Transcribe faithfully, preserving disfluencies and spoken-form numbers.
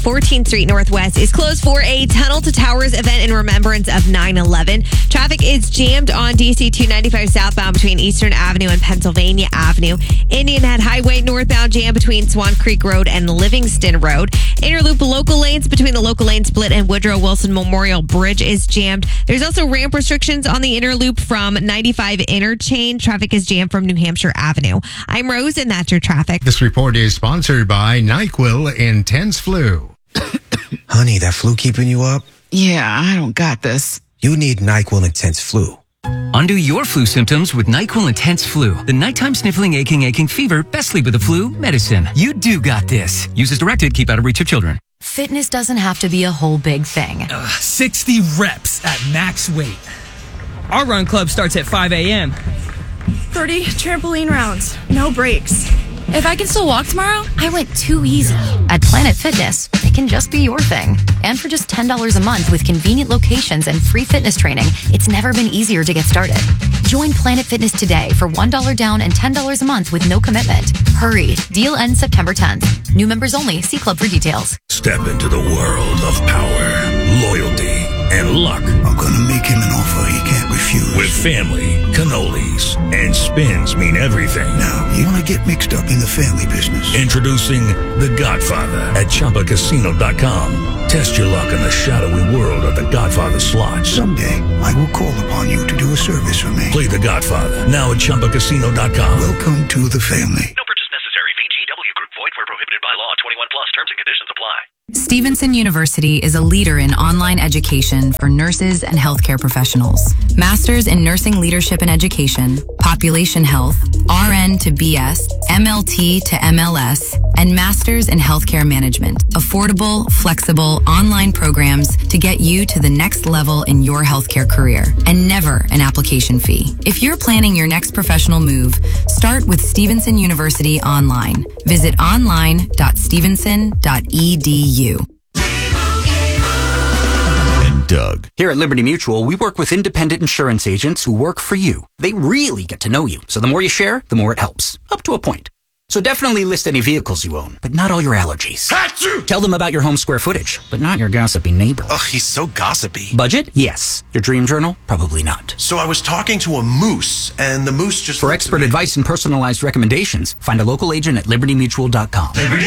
fourteenth Street Northwest is closed for a Tunnel to Towers event in remembrance of nine eleven. Traffic is jammed on D C two ninety-five southbound between Eastern Avenue and Pennsylvania Avenue. Indian Head Highway northbound jam between Swan Creek Road and Livingston Road. Interloop local lanes between the local lane split and Woodrow Wilson Memorial Bridge is jammed. There's also ramp restrictions on the Interloop from ninety-five Interchange. Traffic is jammed from New Hampshire Avenue. I'm Rose, and that's your traffic. This report is sponsored by NyQuil Intense Flu. Honey, that flu keeping you up? Yeah, I don't got this. You need NyQuil Intense Flu. Undo your flu symptoms with NyQuil Intense Flu. The nighttime sniffling, aching, aching fever, best sleep with the flu medicine. You do got this. Use as directed. Keep out of reach of children. Fitness doesn't have to be a whole big thing. Uh, sixty reps at max weight. Our run club starts at five a.m. thirty trampoline rounds. No breaks. If I can still walk tomorrow, I went too easy. At Planet Fitness, it can just be your thing. And for just ten dollars a month with convenient locations and free fitness training, it's never been easier to get started. Join Planet Fitness today for one dollar down and ten dollars a month with no commitment. Hurry. Deal ends September tenth. New members only. See club for details. Step into the world of power, loyalty, and luck. I'm gonna make him an offer he can't refuse. With family, cannolis, and spins mean everything. Now, you wanna get mixed up in the family business. Introducing The Godfather at Chumba Casino dot com. Test your luck in the shadowy world of The Godfather slot. Someday, I will call upon you to do a service for me. Play The Godfather now at Chumba Casino dot com. Welcome to the family. No purchase necessary. V G W Group. Void where prohibited by law. twenty-one plus. Terms and conditions apply. Stevenson University is a leader in online education for nurses and healthcare professionals. Masters in Nursing Leadership and Education, Population Health, R N to B S, M L T to M L S, and Masters in Healthcare Management. Affordable, flexible, online programs to get you to the next level in your healthcare career, and never an application fee. If you're planning your next professional move, start with Stevenson University Online. Visit online dot stevenson dot e d u. And Doug. Here at Liberty Mutual, we work with independent insurance agents who work for you. They really get to know you. So the more you share, the more it helps. Up to a point. So definitely list any vehicles you own, but not all your allergies. Achoo! Tell them about your home square footage, but not your gossipy neighbor. Ugh, he's so gossipy. Budget? Yes. Your dream journal? Probably not. So I was talking to a moose, and the moose just... For expert advice and personalized recommendations, find a local agent at liberty mutual dot com.